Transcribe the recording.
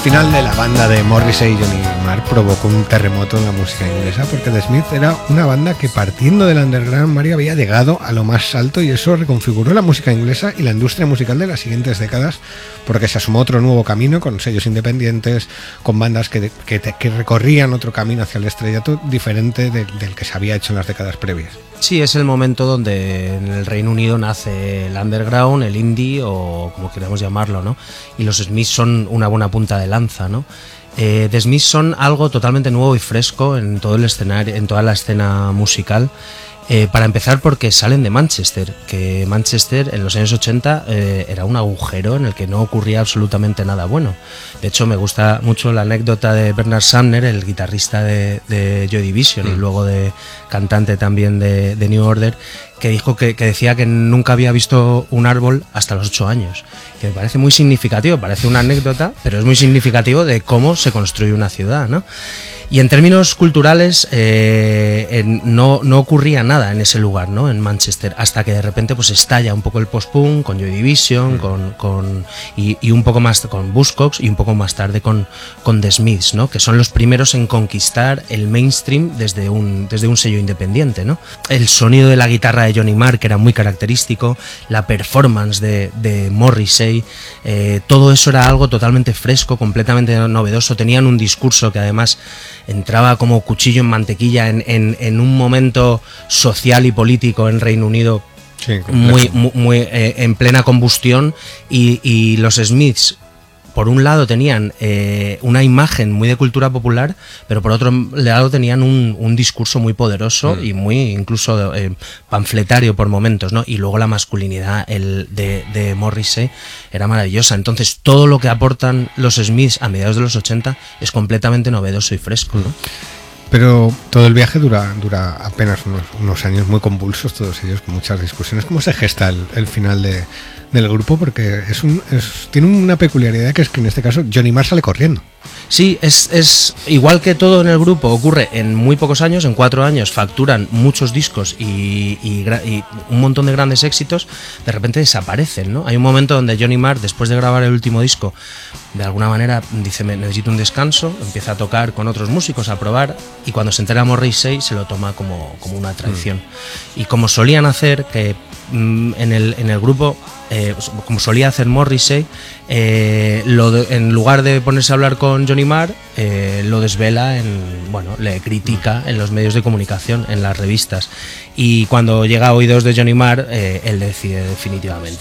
final de la banda de Morrissey y Johnny Marr provocó un terremoto en la música inglesa, porque The Smiths era una banda que, partiendo del underground, Mario, había llegado a lo más alto, y eso reconfiguró la música inglesa y la industria musical de las siguientes décadas, porque se asomó otro nuevo camino con sellos independientes, con bandas que recorrían otro camino hacia el estrellato diferente del que se había hecho en las décadas previas. Sí, es el momento donde en el Reino Unido nace el underground, el indie o como queramos llamarlo, ¿no? Y los Smiths son una buena punta de lanza, ¿no? The Smiths son algo totalmente nuevo y fresco en todo el escenario, en toda la escena musical. Para empezar, porque salen de Manchester, que Manchester en los años 80 era un agujero en el que no ocurría absolutamente nada bueno. De hecho, me gusta mucho la anécdota de Bernard Sumner, el guitarrista de Joy Division y luego de cantante también de New Order, que dijo que decía que nunca había visto un árbol hasta los 8 años. Que me parece muy significativo, parece una anécdota, pero es muy significativo de cómo se construye una ciudad, ¿no? Y en términos culturales no ocurría nada en ese lugar, ¿no? En Manchester, hasta que de repente pues estalla un poco el post-punk con Joy Division, y un poco más con Buzzcocks y un poco más tarde con The Smiths, ¿no? Que son los primeros en conquistar el mainstream desde un sello independiente, ¿no? El sonido de la guitarra de Johnny Marr, que era muy característico, la performance de Morrissey, todo eso era algo totalmente fresco, completamente novedoso. Tenían un discurso que además entraba como cuchillo en mantequilla en un momento social y político en Reino Unido, sí, muy en plena combustión, y los Smiths, por un lado, tenían una imagen muy de cultura popular, pero por otro lado tenían un discurso muy poderoso y muy incluso panfletario por momentos, ¿no? Y luego la masculinidad de Morrissey era maravillosa. Entonces, todo lo que aportan los Smiths a mediados de los 80 es completamente novedoso y fresco, ¿no? Pero todo el viaje dura apenas unos años muy convulsos, todos ellos, con muchas discusiones. ¿Cómo se gesta el final del grupo? Porque tiene una peculiaridad, que es que en este caso Johnny Marr sale corriendo. Sí, es igual que todo en el grupo, ocurre en muy pocos años, en 4 años facturan muchos discos y un montón de grandes éxitos, de repente desaparecen, ¿no? Hay un momento donde Johnny Marr, después de grabar el último disco, de alguna manera dice: necesito un descanso, empieza a tocar con otros músicos, a probar, y cuando se entera Morrissey se lo toma como una traición. Y como solían hacer, que en el grupo, como solía hacer Morrissey, en lugar de ponerse a hablar con Johnny Marr, lo desvela, le critica en los medios de comunicación, en las revistas, y cuando llega a oídos de Johnny Marr, él decide definitivamente